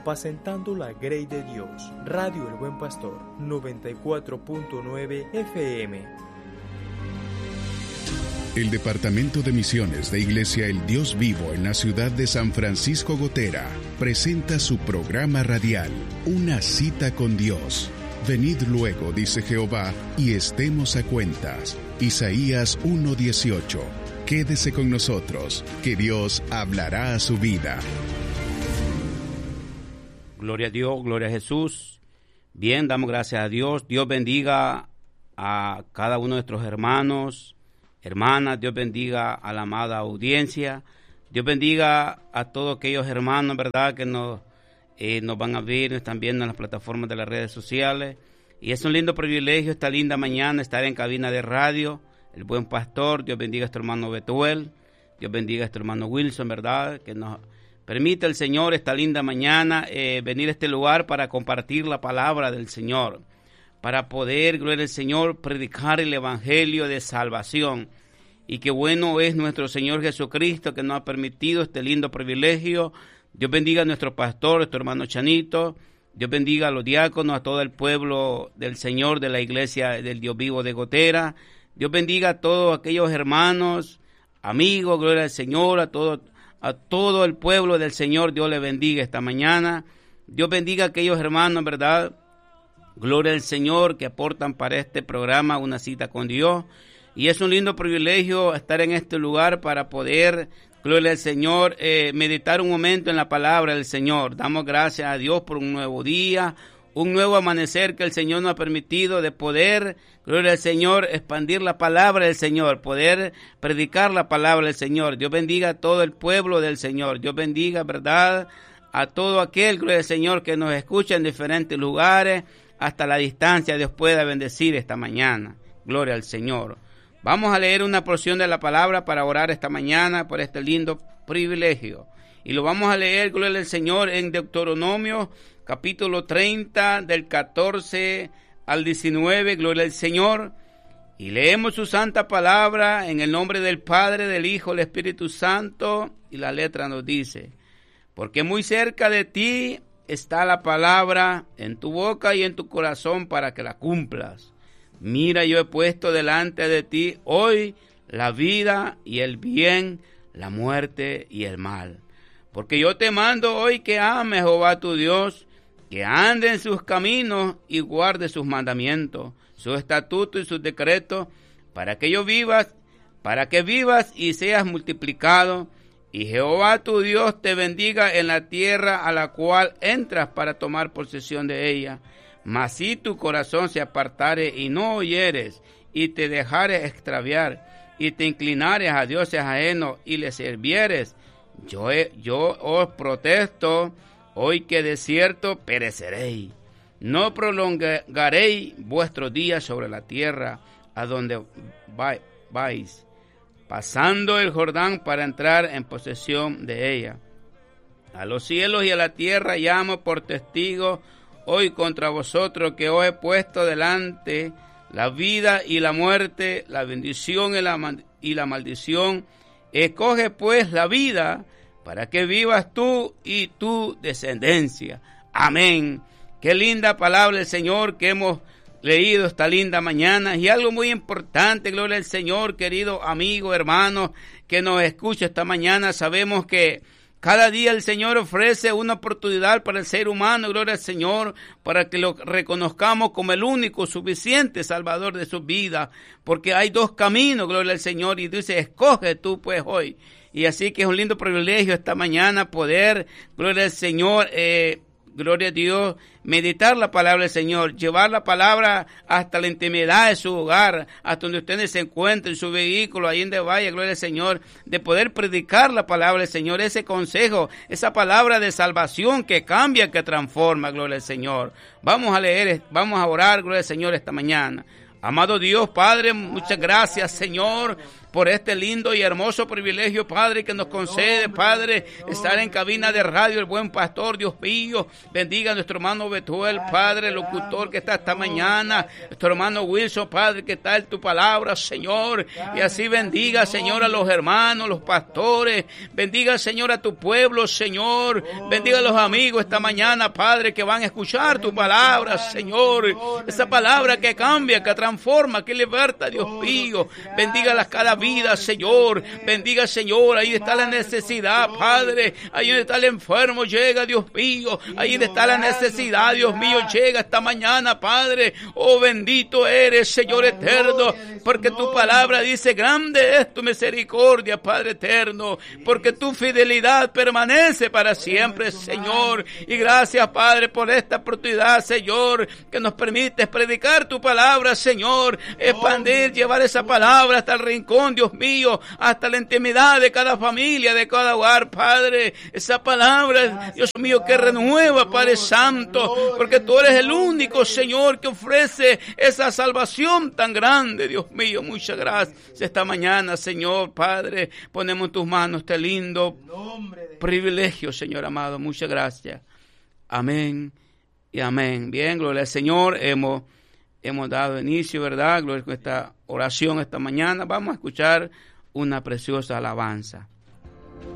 apacentando la grey de Dios. Radio El Buen Pastor, 94.9 FM. El Departamento de Misiones de Iglesia El Dios Vivo en la ciudad de San Francisco Gotera presenta su programa radial, Una Cita con Dios. Venid luego, dice Jehová, y estemos a cuentas. Isaías 1:18. Quédese con nosotros, que Dios hablará a su vida. Gloria a Dios, gloria a Jesús. Bien, damos gracias a Dios. Dios bendiga a cada uno de nuestros hermanos, hermanas. Dios bendiga a la amada audiencia. Dios bendiga a todos aquellos hermanos, ¿verdad?, que nos van a ver, nos están viendo en las plataformas de las redes sociales. Y es un lindo privilegio esta linda mañana estar en cabina de radio, El Buen Pastor. Dios bendiga a nuestro hermano Betuel. Dios bendiga a nuestro hermano Wilson, ¿verdad?, que nos permite el Señor esta linda mañana venir a este lugar para compartir la palabra del Señor, para poder, gloria al Señor, predicar el evangelio de salvación. Y qué bueno es nuestro Señor Jesucristo que nos ha permitido este lindo privilegio. Dios bendiga a nuestro pastor, nuestro hermano Chanito. Dios bendiga a los diáconos, a todo el pueblo del Señor de la iglesia del Dios Vivo de Gotera. Dios bendiga a todos aquellos hermanos, amigos, gloria al Señor, a todo el pueblo del Señor. Dios le bendiga esta mañana. Dios bendiga a aquellos hermanos, ¿verdad?, gloria al Señor, que aportan para este programa Una Cita con Dios. Y es un lindo privilegio estar en este lugar para poder, gloria al Señor, meditar un momento en la palabra del Señor. Damos gracias a Dios por un nuevo día, un nuevo amanecer que el Señor nos ha permitido de poder, gloria al Señor, expandir la palabra del Señor, poder predicar la palabra del Señor. Dios bendiga a todo el pueblo del Señor. Dios bendiga, ¿verdad?, a todo aquel, gloria al Señor, que nos escucha en diferentes lugares, hasta la distancia. Dios pueda bendecir esta mañana. Gloria al Señor. Vamos a leer una porción de la palabra para orar esta mañana por este lindo privilegio. Y lo vamos a leer, gloria al Señor, en Deuteronomio, capítulo 30, del 14 al 19, gloria al Señor. Y leemos su santa palabra en el nombre del Padre, del Hijo, del Espíritu Santo. Y la letra nos dice: porque muy cerca de ti está la palabra, en tu boca y en tu corazón, para que la cumplas. Mira, yo he puesto delante de ti hoy la vida y el bien, la muerte y el mal. Porque yo te mando hoy que ames a Jehová tu Dios, que ande en sus caminos y guarde sus mandamientos, sus estatutos y sus decretos, para que vivas y seas multiplicado, y Jehová tu Dios te bendiga en la tierra a la cual entras para tomar posesión de ella. Mas si tu corazón se apartare y no oyeres, y te dejares extraviar, y te inclinares a dioses ajenos, y les sirvieres, yo os protesto hoy que de cierto pereceréis. No prolongaréis vuestros días sobre la tierra a donde vais, pasando el Jordán para entrar en posesión de ella. A los cielos y a la tierra llamo por testigo hoy contra vosotros, que os he puesto delante la vida y la muerte, la bendición y la maldición. Escoge pues la vida, para que vivas tú y tu descendencia. Amén. Qué linda palabra del Señor que hemos leído esta linda mañana. Y algo muy importante, gloria al Señor, querido amigo, hermano, que nos escucha esta mañana. Sabemos que cada día el Señor ofrece una oportunidad para el ser humano, gloria al Señor, para que lo reconozcamos como el único, suficiente Salvador de su vida, porque hay dos caminos, gloria al Señor, y dice, escoge tú pues hoy. Y así que es un lindo privilegio esta mañana poder, gloria al Señor, gloria a Dios, meditar la palabra del Señor, llevar la palabra hasta la intimidad de su hogar, hasta donde ustedes se encuentren, en su vehículo, ahí donde vaya, gloria al Señor, de poder predicar la palabra del Señor, ese consejo, esa palabra de salvación que cambia, que transforma, gloria al Señor. Vamos a leer, vamos a orar, gloria al Señor, esta mañana. Amado Dios, Padre, muchas gracias, Señor. por este lindo y hermoso privilegio, Padre, que nos concede, Padre, estar en cabina de radio El Buen Pastor. Dios mío, bendiga a nuestro hermano Betuel, Padre, locutor que está esta mañana, nuestro hermano Wilson, Padre, que está en tu palabra, Señor, y así bendiga, Señor, a los hermanos, los pastores, bendiga, Señor, a tu pueblo, Señor, bendiga a los amigos esta mañana, Padre, que van a escuchar tu palabra, Señor, esa palabra que cambia, que transforma, que liberta, Dios mío, bendígalas cada vida, Señor, bendiga, Señor, ahí está la necesidad, Padre, ahí donde está el enfermo, llega, Dios mío, ahí donde está la necesidad, Dios mío, llega esta mañana, Padre, oh bendito eres, Señor eterno, porque tu palabra dice, grande es tu misericordia, Padre eterno, porque tu fidelidad permanece para siempre, Señor, y gracias, Padre, por esta oportunidad, Señor, que nos permites predicar tu palabra, Señor, expandir, llevar esa palabra hasta el rincón, Dios mío, hasta la intimidad de cada familia, de cada hogar, Padre, esa palabra, Dios mío, que renueva, Padre Santo, porque tú eres el único, Señor, que ofrece esa salvación tan grande, Dios mío, muchas gracias. Esta mañana, Señor, Padre, ponemos en tus manos este lindo privilegio, Señor amado, muchas gracias. Amén y amén. Bien, gloria al Señor, hemos dado inicio, ¿verdad? Gloria a esta oración esta mañana. Vamos a escuchar una preciosa alabanza.